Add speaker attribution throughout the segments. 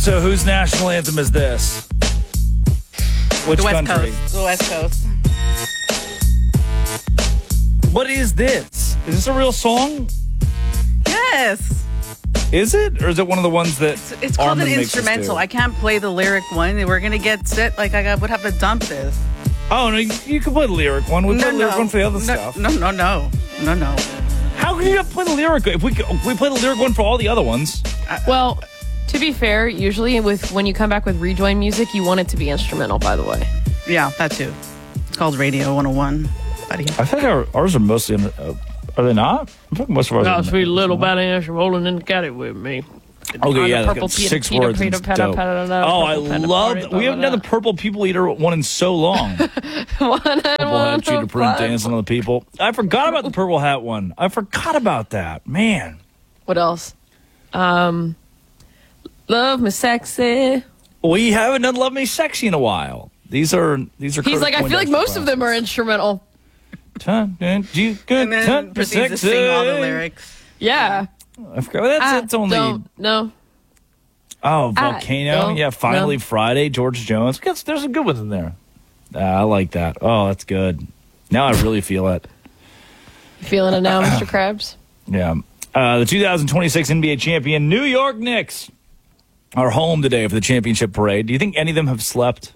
Speaker 1: So whose national anthem is this? Which
Speaker 2: The West
Speaker 1: country?
Speaker 2: Coast. The West Coast.
Speaker 1: What is this? Is this a real song?
Speaker 2: Yes.
Speaker 1: Is it? Or is it one of the ones that
Speaker 2: It's called
Speaker 1: Armin
Speaker 2: an
Speaker 1: makes us
Speaker 2: instrumental.
Speaker 1: do?
Speaker 2: I can't play the lyric one. We're going to get set. Like, would have to dump this.
Speaker 1: Oh, no, you can play the lyric one. We play the lyric one for the other stuff.
Speaker 2: No.
Speaker 1: How can you not play the lyric? If we play the lyric one for all the other ones.
Speaker 3: Well, to be fair, usually when you come back with rejoin music, you want it to be instrumental, by the way.
Speaker 2: Yeah, that too. It's called Radio 101. Buddy.
Speaker 1: I think ours are mostly are they not? I think most of ours are.
Speaker 3: Sweet little badass rolling in the caddy with me.
Speaker 1: Okay, yeah, that's got 6 words. And it's dope. Oh, I love. We haven't done the Purple People Eater one in so long. Purple hat, cheetah print, dancing on the people. I forgot about the purple hat one. I forgot about that. Man.
Speaker 3: What else? Love Me Sexy.
Speaker 1: We haven't done Love Me Sexy in a while. These are.
Speaker 3: He's like, I feel like most of them are instrumental.
Speaker 2: And then proceeds to sing all the lyrics.
Speaker 3: Yeah.
Speaker 1: I forgot. That's only.
Speaker 3: No.
Speaker 1: Oh, Volcano. Yeah, Finally
Speaker 3: no.
Speaker 1: Friday, George Jones. There's some good ones in there. I like that. Oh, that's good. Now I really feel it.
Speaker 3: You feeling it now, Mr. Krabs?
Speaker 1: Yeah. The 2026 NBA champion New York Knicks are home today for the championship parade. Do you think any of them have slept?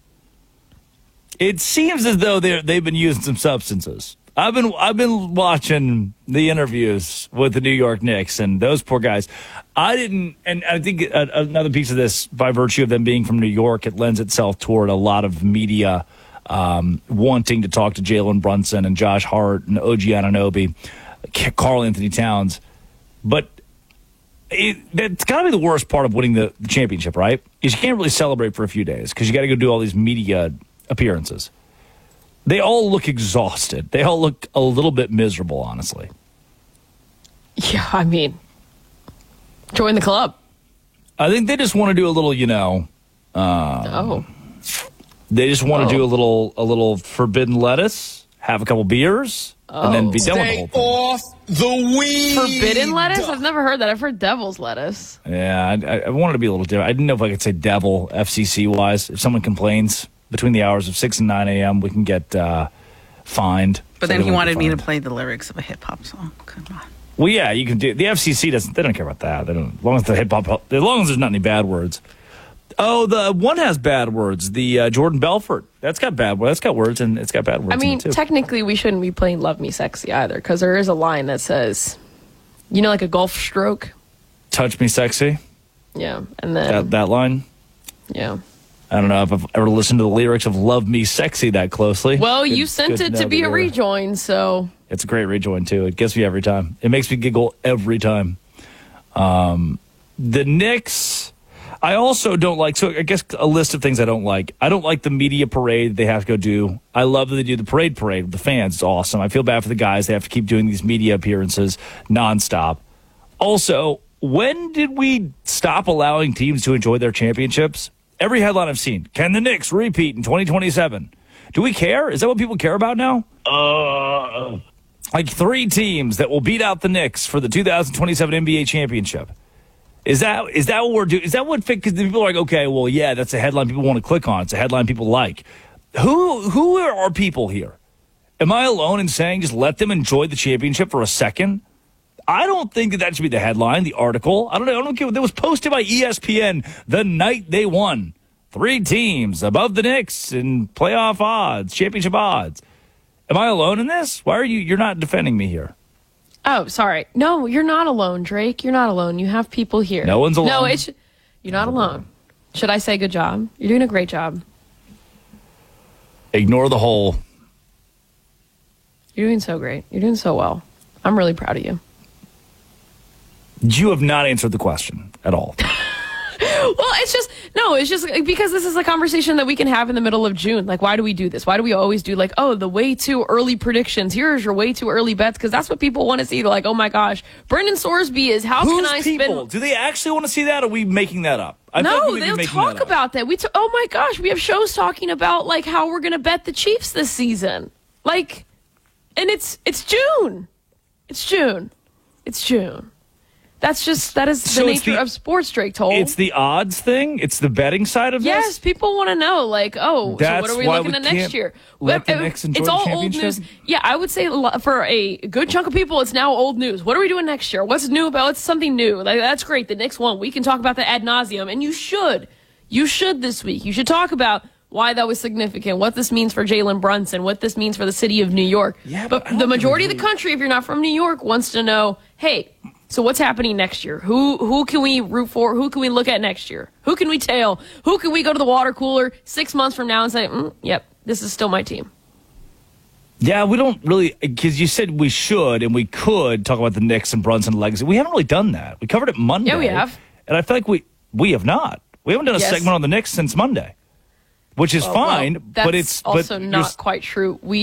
Speaker 1: It seems as though they've been using some substances. I've been watching the interviews with the New York Knicks, and those poor guys. I didn't, and I think another piece of this, by virtue of them being from New York, it lends itself toward a lot of media wanting to talk to Jalen Brunson and Josh Hart and OG Anunoby, Karl Anthony Towns. But that's got to be the worst part of winning the championship, right? Is you can't really celebrate for a few days because you got to go do all these media appearances. They all look exhausted. They all look a little bit miserable, honestly.
Speaker 3: Yeah, I mean, join the club.
Speaker 1: I think they just want to do a little, they just want to do a little forbidden lettuce, have a couple beers, and then be done with the whole thing.
Speaker 4: Off the weed.
Speaker 3: Forbidden lettuce? I've never heard that. I've heard devil's lettuce.
Speaker 1: Yeah, I wanted to be a little different. I didn't know if I could say devil, FCC-wise. If someone complains between the hours of 6 and 9 a.m., we can get fined.
Speaker 2: But then he wanted me to play the lyrics of a hip-hop song. Come on.
Speaker 1: Well, yeah, you can do. The FCC they don't care about that. They don't. As long as the hip hop, as long as there's not any bad words. Oh, the one has bad words. The Jordan Belfort. That's got bad words. That's got words and it's got bad words.
Speaker 3: I mean,
Speaker 1: in it too.
Speaker 3: technically, we shouldn't be playing "Love Me Sexy" either, because there is a line that says, like a golf stroke.
Speaker 1: Touch me, sexy.
Speaker 3: Yeah, and then
Speaker 1: that line.
Speaker 3: Yeah.
Speaker 1: I don't know if I've ever listened to the lyrics of "Love Me Sexy" that closely.
Speaker 3: Well, you sent it to be a rejoin, so
Speaker 1: it's a great rejoin too. It gets me every time. It makes me giggle every time. The Knicks, I also don't like. So I guess a list of things I don't like. I don't like the media parade they have to go do. I love that they do the parade with the fans. It's awesome. I feel bad for the guys. They have to keep doing these media appearances nonstop. Also, when did we stop allowing teams to enjoy their championships? Every headline I've seen, can the Knicks repeat in 2027? Do we care? Is that what people care about now? Like 3 teams that will beat out the Knicks for the 2027 NBA championship. Is that what we're doing? Is that what fit? Because people are like, okay, well, yeah, that's a headline people want to click on. It's a headline people like. Who are our people here? Am I alone in saying just let them enjoy the championship for a second? I don't think that should be the headline, the article. I don't care. That was posted by ESPN the night they won. 3 teams above the Knicks in playoff odds, championship odds. Am I alone in this? Why are you're not defending me here?
Speaker 3: Oh, sorry. No, you're not alone, Drake. You're not alone. You have people here.
Speaker 1: No one's alone.
Speaker 3: No, you're not alone. Should I say good job? You're doing a great job.
Speaker 1: Ignore the whole.
Speaker 3: You're doing so great. You're doing so well. I'm really proud of you.
Speaker 1: You have not answered the question at all.
Speaker 3: Well, it's just because this is a conversation that we can have in the middle of June. Like, why do we do this? Why do we always do the way too early predictions? Here's your way too early bets, because that's what people want to see. They're like, oh my gosh, Brendan Sorsby is
Speaker 1: Who's people? Do they actually want to see that, or are we making that up?
Speaker 3: No, they'll talk about that. Oh my gosh, we have shows talking about how we're going to bet the Chiefs this season. And it's June. It's June. that is the
Speaker 1: So it's
Speaker 3: nature of sports, Drake Toll.
Speaker 1: It's the odds thing. It's the betting side of
Speaker 3: Yes,
Speaker 1: this.
Speaker 3: people want to know, like, so
Speaker 1: That's
Speaker 3: what are we
Speaker 1: why
Speaker 3: looking
Speaker 1: we
Speaker 3: at next
Speaker 1: can't
Speaker 3: year?
Speaker 1: let the Knicks enjoy
Speaker 3: it's
Speaker 1: the
Speaker 3: all old
Speaker 1: championship?
Speaker 3: news. Yeah, I would say for a good chunk of people, it's now old news. What are we doing next year? What's new about? What's something new? Like, that's great. The Knicks won. We can talk about that ad nauseum, and you should. You should this week. You should talk about why that was significant, what this means for Jalen Brunson, what this means for the city of New York.
Speaker 1: Yeah,
Speaker 3: but
Speaker 1: but I don't
Speaker 3: the majority
Speaker 1: really-
Speaker 3: of the country, if you're not from New York, wants to know, hey, so what's happening next year? Who can we root for? Who can we look at next year? Who can we tail? Who can we go to the water cooler 6 months from now and say, yep, this is still my team?
Speaker 1: Yeah, we don't really, because you said we should and we could talk about the Knicks and Brunson legacy. We haven't really done that. We covered it Monday.
Speaker 3: Yeah, we have.
Speaker 1: And I feel like we have not. We haven't done a
Speaker 3: Yes.
Speaker 1: segment on the Knicks since Monday, which is fine.
Speaker 3: That's
Speaker 1: but it's
Speaker 3: also
Speaker 1: but you're
Speaker 3: not quite true.